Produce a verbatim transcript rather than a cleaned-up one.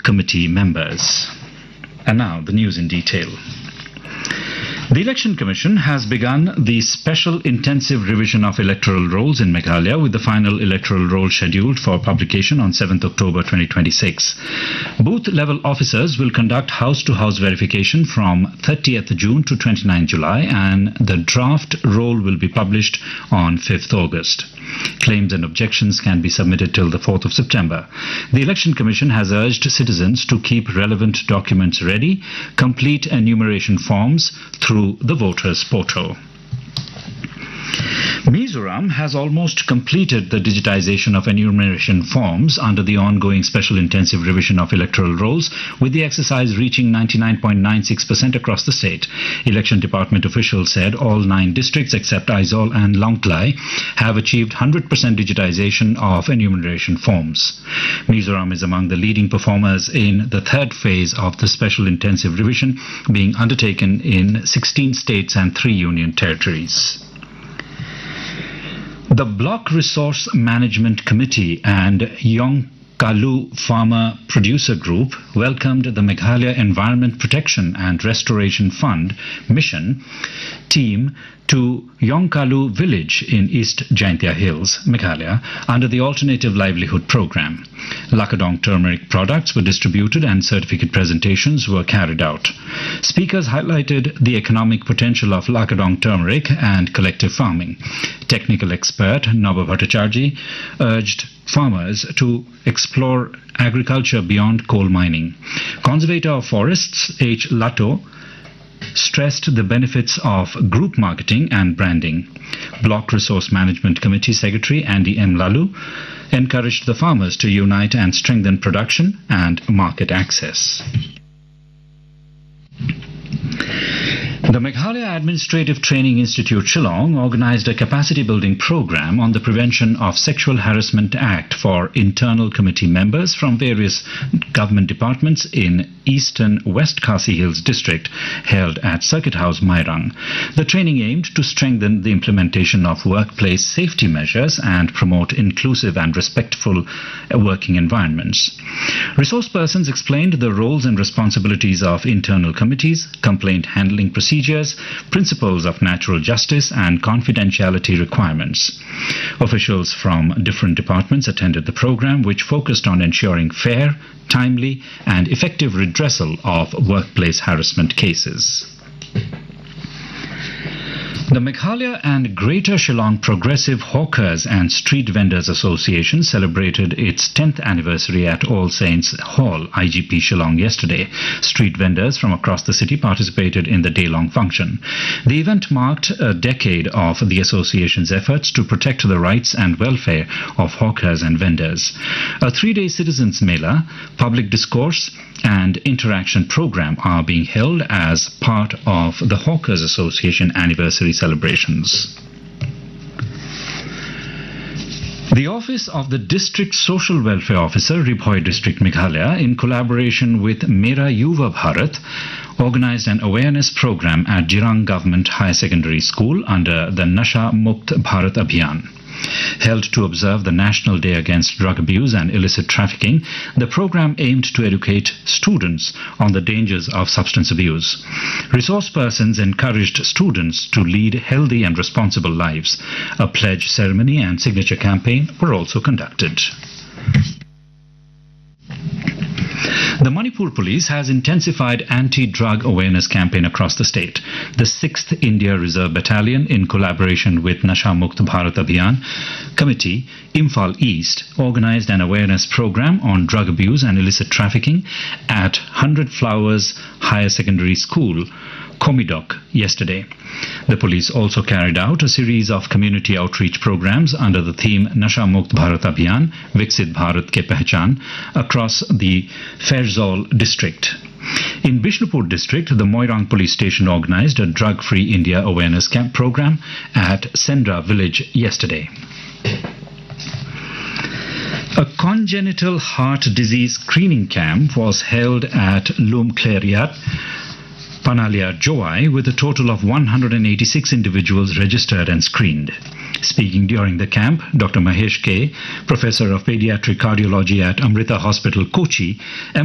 committee members. And now the news in detail. The Election Commission has begun the special intensive revision of electoral rolls in Meghalaya, with the final electoral roll scheduled for publication on seventh October twenty twenty-six. Booth-level officers will conduct house-to-house verification from thirtieth June to twenty-ninth July, and the draft roll will be published on fifth August. Claims and objections can be submitted till the fourth of September. The Election Commission has urged citizens to keep relevant documents ready, complete enumeration forms through the voters' portal. Mizoram has almost completed the digitization of enumeration forms under the ongoing special intensive revision of electoral rolls, with the exercise reaching ninety-nine point nine six percent across the state. Election Department officials said all nine districts except Aizawl and Longklai have achieved one hundred percent digitization of enumeration forms. Mizoram is among the leading performers in the third phase of the special intensive revision, being undertaken in sixteen states and three union territories. The Block Resource Management Committee and Yongkalu Farmer Producer Group welcomed the Meghalaya Environment Protection and Restoration Fund mission team to Yongkalu village in East Jaintia Hills, Meghalaya, under the Alternative Livelihood Program. Lakadong turmeric products were distributed and certificate presentations were carried out. Speakers highlighted the economic potential of Lakadong turmeric and collective farming. Technical expert Naba Bhattacharjee urged farmers to explore agriculture beyond coal mining. Conservator of Forests H. Lato stressed the benefits of group marketing and branding. Block Resource Management Committee Secretary Andy M. Lalu encouraged the farmers to unite and strengthen production and market access. The Meghalaya Administrative Training Institute Shillong organized a capacity building program on the Prevention of Sexual Harassment Act for internal committee members from various government departments in eastern West Khasi Hills district, held at Circuit House, Mairang. The training aimed to strengthen the implementation of workplace safety measures and promote inclusive and respectful working environments. Resource persons explained the roles and responsibilities of internal committees, complaint handling procedures, principles of natural justice, and confidentiality requirements. Officials from different departments attended the program, which focused on ensuring fair, timely, and effective redressal of workplace harassment cases. The Meghalaya and Greater Shillong Progressive Hawkers and Street Vendors Association celebrated its tenth anniversary at All Saints Hall, I G P Shillong, yesterday. Street vendors from across the city participated in the day-long function. The event marked a decade of the association's efforts to protect the rights and welfare of hawkers and vendors. A three-day citizens' mela, public discourse, and interaction program are being held as part of the Hawkers Association anniversary celebrations. The Office of the District Social Welfare Officer, Ribhoi District, Meghalaya, in collaboration with Mera Yuva Bharat, organized an awareness program at Jirang Government Higher Secondary School under the Nasha Mukt Bharat Abhiyan. Held to observe the National Day Against Drug Abuse and Illicit Trafficking, the program aimed to educate students on the dangers of substance abuse. Resource persons encouraged students to lead healthy and responsible lives. A pledge ceremony and signature campaign were also conducted. The Manipur Police has intensified anti-drug awareness campaign across the state. The sixth India Reserve Battalion, in collaboration with Nasha Mukt Bharat Abhiyan Committee, Imphal East, organized an awareness program on drug abuse and illicit trafficking at one hundred Flowers Higher Secondary School, Komidok, yesterday. The police also carried out a series of community outreach programs under the theme Nasha Mukt Bharat Abhiyan, Viksit Bharat Ke Pehchan across the Ferzawl district. In Bishnupur district, the Moirang police station organized a drug-free India awareness camp program at Sendra village yesterday. A congenital heart disease screening camp was held at Lumkleriat, Panalia Joai, with a total of one hundred eighty-six individuals registered and screened. Speaking during the camp, Doctor Mahesh K., Professor of Pediatric Cardiology at Amrita Hospital, Kochi,